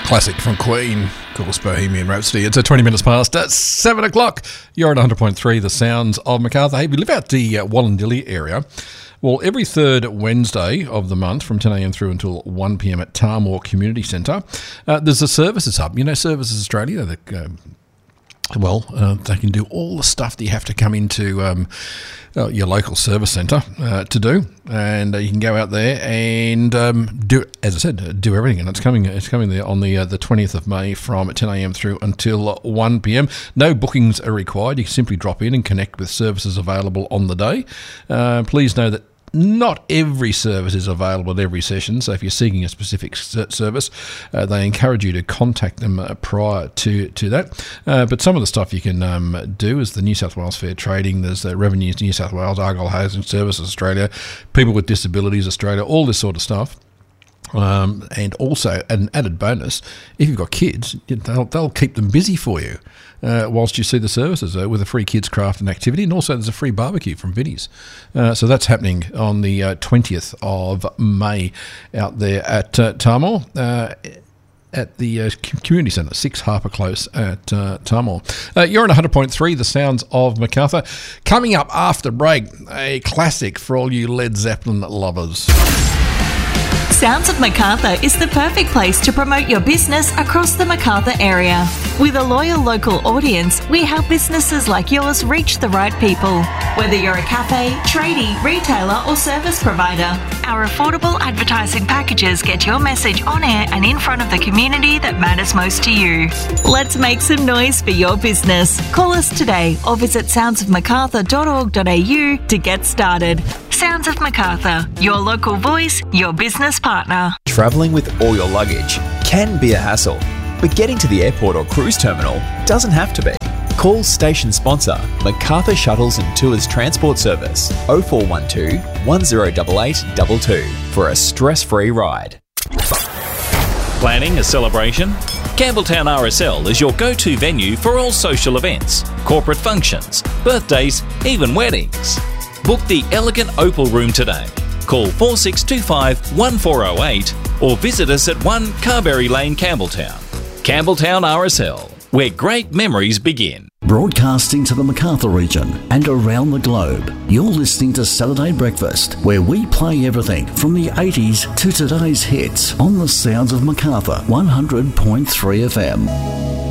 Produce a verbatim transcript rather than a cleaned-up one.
Classic from Queen, of course, Bohemian Rhapsody. It's a twenty minutes past uh, seven o'clock. You're at one hundred point three, the sounds of Macarthur. Hey, if you live out the uh, Wallandilly area, well, every third Wednesday of the month from ten a.m. through until one p.m. at Tarmore Community Centre, uh, there's a services hub. You know Services Australia, the uh, Well, uh, they can do all the stuff that you have to come into um, uh, your local service centre uh, to do, and uh, you can go out there and um, do, as I said, do everything. And it's coming, it's coming there on the uh, the twentieth of May from ten a.m. through until one p.m. No bookings are required. You can simply drop in and connect with services available on the day. Uh, please know that not every service is available at every session, so if you're seeking a specific service, uh, they encourage you to contact them uh, prior to, to that. Uh, but some of the stuff you can um, do is the New South Wales Fair Trading, there's the Revenues New South Wales, Argyle Housing Services Australia, People with Disabilities Australia, all this sort of stuff. Um, and also, an added bonus, if you've got kids, they'll, they'll keep them busy for you uh, whilst you see the services uh, with a free kids craft and activity, and also there's a free barbecue from Vinnie's. Uh, so that's happening on the uh, twentieth of May out there at uh, Tarmore. Uh, at the uh, Community Centre, six Harper Close at uh, Tarmore. Uh, you're on one hundred point three, the sounds of Macarthur. Coming up after break, a classic for all you Led Zeppelin lovers. Sounds of Macarthur is the perfect place to promote your business across the Macarthur area. With a loyal local audience, we help businesses like yours reach the right people. Whether you're a cafe, tradie, retailer or service provider, our affordable advertising packages get your message on air and in front of the community that matters most to you. Let's make some noise for your business. Call us today or visit sounds of macarthur dot org dot a u to get started. Sounds of Macarthur, your local voice, your business partner. Travelling with all your luggage can be a hassle, but getting to the airport or cruise terminal doesn't have to be. Call station sponsor Macarthur Shuttles and Tours Transport Service oh four one two, one oh eight eight two two for a stress-free ride. Planning a celebration? Campbelltown R S L is your go-to venue for all social events, corporate functions, birthdays, even weddings. Book the elegant Opal Room today. Call four six two five, one four oh eight or visit us at one Carberry Lane, Campbelltown. Campbelltown R S L, where great memories begin. Broadcasting to the Macarthur region and around the globe, you're listening to Saturday Breakfast, where we play everything from the eighties to today's hits on the sounds of Macarthur, one hundred point three F M.